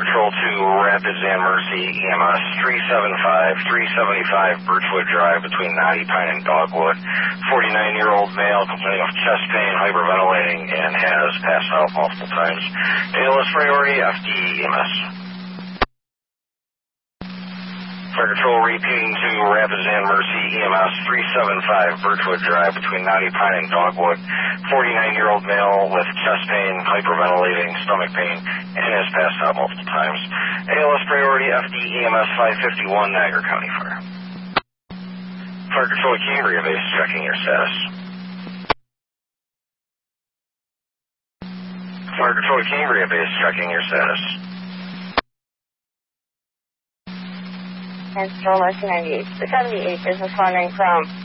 Control to Rapids and Mercy, EMS 375 Birchwood Drive between Knotty Pine and Dogwood. 49-year-old male complaining of chest pain, hyperventilating, and has passed out multiple times. ALS priority, FD EMS. Fire Control repeating to Rapids and Mercy, EMS 375 Birchwood Drive between Knotty Pine and Dogwood. 49-year-old male with chest pain, hyperventilating, stomach pain, and has passed out multiple times. ALS priority, FD EMS 551 Niagara County Fire. Fire Control Cambria Base checking your status. Fire Control Cambria Base checking your status. And Control 1998. The 78 is responding from